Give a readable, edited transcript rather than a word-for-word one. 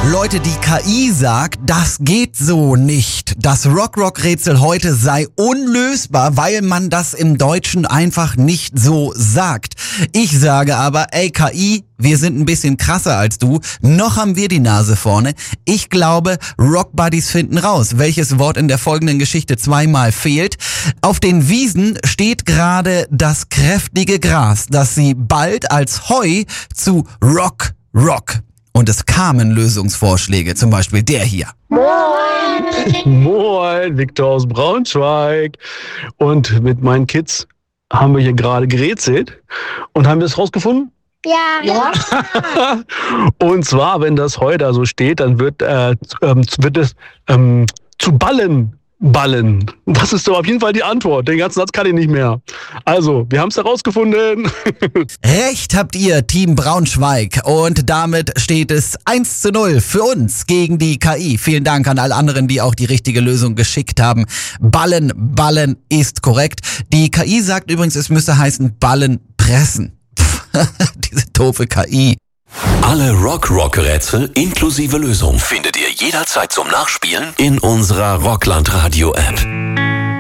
Leute, die KI sagt, das geht so nicht. Das Rock-Rock-Rätsel heute sei unlösbar, weil man das im Deutschen einfach nicht so sagt. Ich sage aber, ey KI, wir sind ein bisschen krasser als du. Noch haben wir die Nase vorne. Ich glaube, Rock-Buddies finden raus, welches Wort in der folgenden Geschichte zweimal fehlt. Auf den Wiesen steht gerade das kräftige Gras, das sie bald als Heu zu Rock. Und es kamen Lösungsvorschläge, zum Beispiel der hier. Moin, Victor aus Braunschweig. Und mit meinen Kids haben wir hier gerade gerätselt. Und haben wir es rausgefunden? Ja. Und zwar, wenn das Heu da so steht, dann wird es zu ballen. Das ist doch auf jeden Fall die Antwort. Den ganzen Satz kann ich nicht mehr. Also, wir haben es herausgefunden. Recht habt ihr, Team Braunschweig. Und damit steht es 1:0 für uns gegen die KI. Vielen Dank an alle anderen, die auch die richtige Lösung geschickt haben. Ballen ist korrekt. Die KI sagt übrigens, es müsse heißen Ballen pressen. Diese doofe KI. Alle Rock-Rätsel inklusive Lösung findet ihr jederzeit zum Nachspielen in unserer Rockland Radio App.